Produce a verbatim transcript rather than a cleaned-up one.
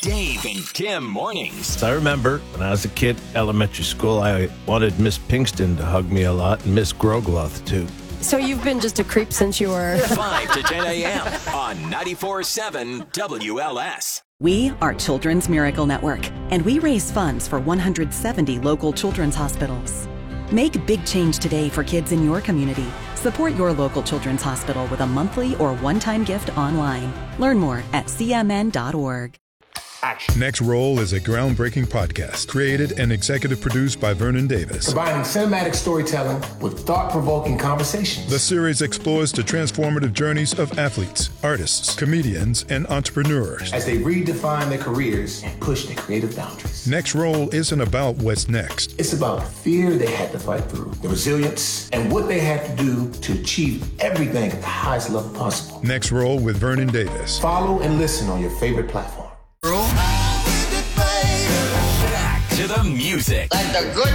Dave and Tim mornings. I remember when I was a kid, elementary school, I wanted Miss Pinkston to hug me a lot and Miss Grogloth too. So you've been just a creep since you were... five to ten a.m. on ninety-four point seven W L S. We are Children's Miracle Network, and we raise funds for one hundred seventy local children's hospitals. Make big change today for kids in your community. Support your local children's hospital with a monthly or one-time gift online. Learn more at c m n dot org. Next Roll is a groundbreaking podcast created and executive produced by Vernon Davis. Combining cinematic storytelling with thought-provoking conversations. The series explores the transformative journeys of athletes, artists, comedians, and entrepreneurs as they redefine their careers and push their creative boundaries. Next Roll isn't about what's next. It's about the fear they had to fight through, the resilience, and what they had to do to achieve everything at the highest level possible. Next Roll with Vernon Davis. Follow and listen on your favorite platform. Back to the music. Let the good